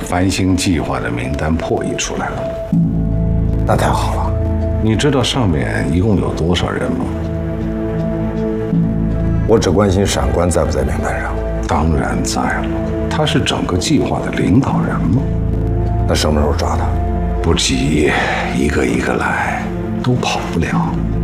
繁星计划的名单破译出来了。 那太好了。 你知道上面一共有多少人吗？ 我只关心闪官在不在名单上。 当然在了，他是整个计划的领导人嘛。 那什么时候抓他？ 不急，一个一个来，都跑不了。